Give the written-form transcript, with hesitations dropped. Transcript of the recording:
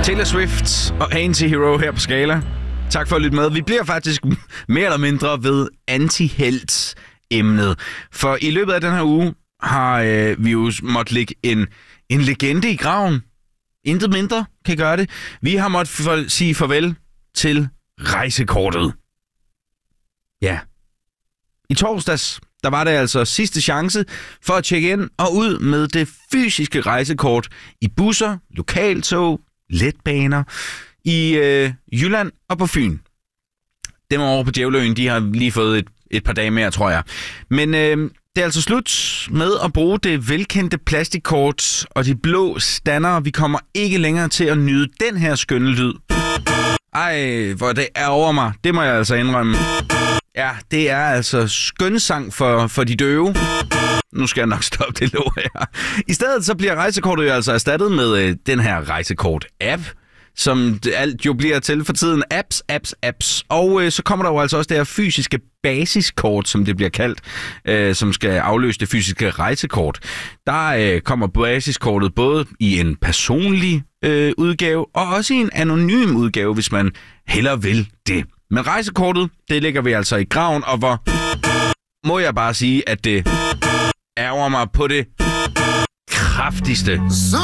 Taylor Swift og Anti-Hero her på Skala. Tak for at lytte med. Vi bliver faktisk mere eller mindre ved anti-helt-emnet. For i løbet af den her uge har vi jo måttet lægge en legende i graven. Intet mindre kan gøre det. Vi har måttet sige farvel til rejsekortet. Ja. I torsdags, der var det altså sidste chance for at tjekke ind og ud med det fysiske rejsekort i busser, lokaltog, letbaner, i Jylland og på Fyn. Dem over på Djævleøen, de har lige fået et par dage mere, tror jeg. Men det er altså slut med at bruge det velkendte plastikkort og de blå standere. Vi kommer ikke længere til at nyde den her skønne lyd. Ej, hvor det er over mig. Det må jeg altså indrømme. Ja, det er altså skønsang for de døve. Nu skal jeg nok stoppe det lov her. I stedet så bliver rejsekortet jo altså erstattet med den her rejsekort-app, som alt jo bliver til for tiden. Apps. Og så kommer der jo altså også det her fysiske basiskort, som det bliver kaldt, som skal afløse det fysiske rejsekort. Der kommer basiskortet både i en personlig udgave, og også i en anonym udgave, hvis man hellere vil det. Men rejsekortet, det lægger vi altså i graven, og hvor må jeg bare sige, at det ærger mig på det kraftigste.